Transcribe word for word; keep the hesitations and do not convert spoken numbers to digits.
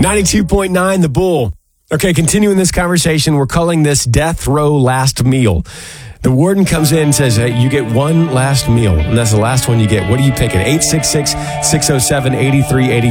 ninety-two point nine The Bull. Okay, continuing this conversation, we're calling this Death Row Last Meal. The warden comes in and says, hey, you get one last meal, and that's the last one you get. What are you picking? eight six six, six oh seven, eight three eight